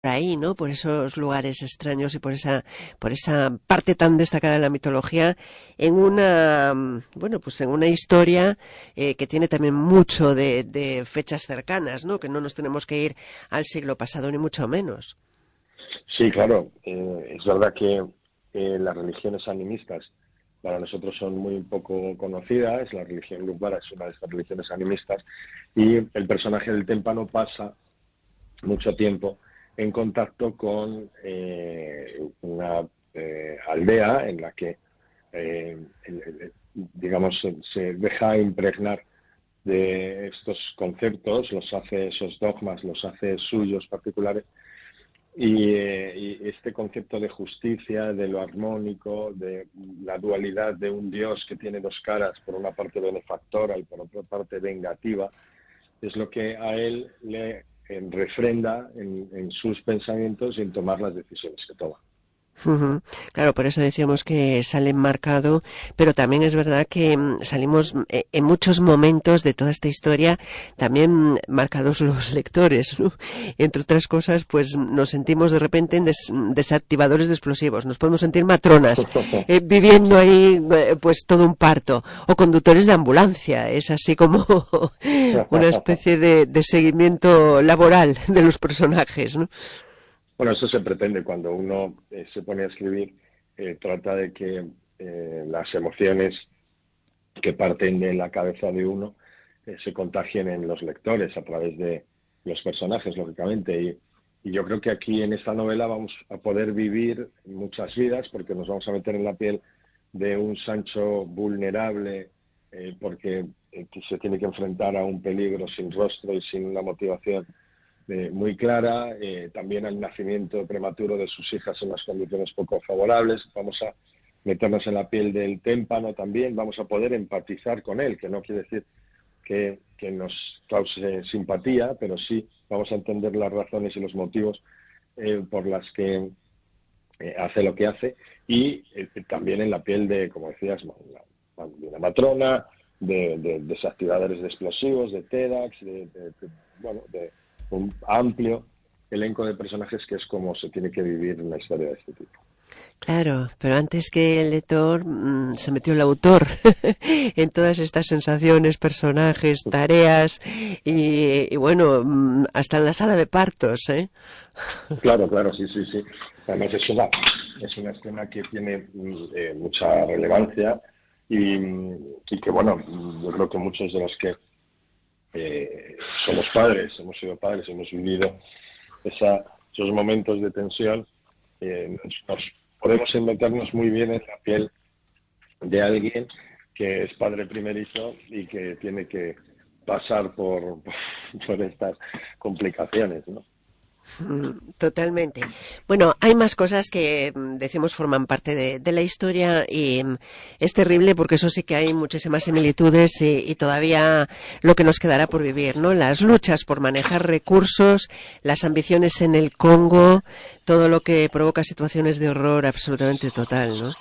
ahí, ¿no? Por esos lugares extraños y por esa parte tan destacada de la mitología en una, bueno, pues en una historia que tiene también mucho de fechas cercanas, ¿no? Que no nos tenemos que ir al siglo pasado ni mucho menos. Sí, claro. Es verdad que las religiones animistas para nosotros son muy poco conocidas. La religión Lugbara es una de estas religiones animistas y el personaje del témpano pasa mucho tiempo en contacto con una aldea en la que, digamos, se deja impregnar de estos conceptos, los hace, esos dogmas, los hace suyos particulares, y este concepto de justicia, de lo armónico, de la dualidad de un Dios que tiene dos caras, por una parte benefactora y por otra parte vengativa, es lo que a él le refrenda en sus pensamientos y en tomar las decisiones que toma. Ujú. Claro, por eso decíamos que sale marcado, pero también es verdad que salimos en muchos momentos de toda esta historia también marcados los lectores, ¿no? Entre otras cosas, pues nos sentimos de repente en desactivadores de explosivos, nos podemos sentir matronas, viviendo ahí pues todo un parto, o conductores de ambulancia, es así como una especie de seguimiento laboral de los personajes, ¿no? Bueno, eso se pretende cuando uno se pone a escribir, trata de que las emociones que parten de la cabeza de uno se contagien en los lectores a través de los personajes, lógicamente. Y yo creo que aquí en esta novela vamos a poder vivir muchas vidas porque nos vamos a meter en la piel de un Sancho vulnerable porque que se tiene que enfrentar a un peligro sin rostro y sin una motivación muy clara, también al nacimiento prematuro de sus hijas en unas condiciones poco favorables. Vamos a meternos en la piel del témpano también, vamos a poder empatizar con él, que no quiere decir que nos cause simpatía, pero sí vamos a entender las razones y los motivos por las que hace lo que hace, y también en la piel de, como decías, de una matrona, de desactivadores de explosivos, de TEDx, bueno, de un amplio elenco de personajes que es como se tiene que vivir una historia de este tipo. Claro, pero antes que el lector se metió el autor en todas estas sensaciones, personajes, tareas y bueno, hasta en la sala de partos, ¿eh? Claro, claro, sí, sí, sí. Además es una escena que tiene mucha relevancia y que, bueno, yo creo que muchos de los que somos padres, hemos sido padres, hemos vivido esos momentos de tensión, nos podemos meternos muy bien en la piel de alguien que es padre primerizo y que tiene que pasar por estas complicaciones, ¿no? Totalmente. Bueno, hay más cosas que decimos forman parte de la historia y es terrible porque eso sí que hay muchísimas similitudes y todavía lo que nos quedará por vivir, ¿no? Las luchas por manejar recursos, las ambiciones en el Congo, todo lo que provoca situaciones de horror absolutamente total, ¿no?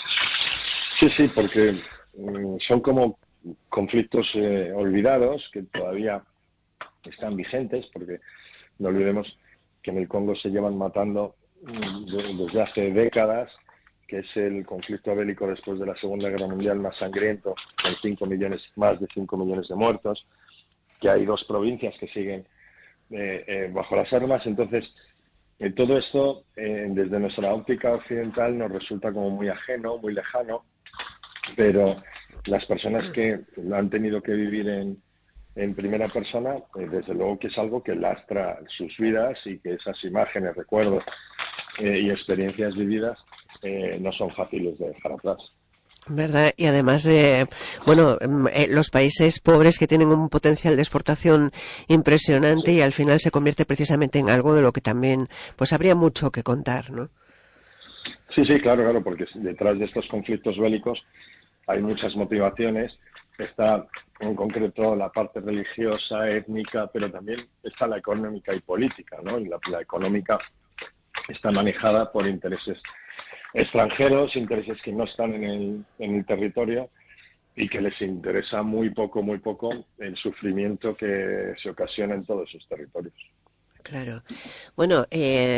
Sí, sí, porque son como conflictos olvidados que todavía están vigentes, porque no olvidemos que en el Congo se llevan matando desde hace décadas, que es el conflicto bélico después de la Segunda Guerra Mundial más sangriento, con más de 5 millones de muertos, que hay dos provincias que siguen bajo las armas. Entonces, todo esto, desde nuestra óptica occidental, nos resulta como muy ajeno, muy lejano, pero las personas que lo han tenido que vivir en primera persona, desde luego que es algo que lastra sus vidas y que esas imágenes, recuerdos y experiencias vividas no son fáciles de dejar atrás. ¿Verdad? Y además bueno, los países pobres que tienen un potencial de exportación impresionante y al final se convierte precisamente en algo de lo que también, pues habría mucho que contar, ¿no? Sí, sí, claro, claro, porque detrás de estos conflictos bélicos hay muchas motivaciones. Está en concreto la parte religiosa, étnica, pero también está la económica y política, ¿no? Y la económica está manejada por intereses extranjeros, intereses que no están en el territorio y que les interesa muy poco el sufrimiento que se ocasiona en todos esos territorios. Claro. Bueno,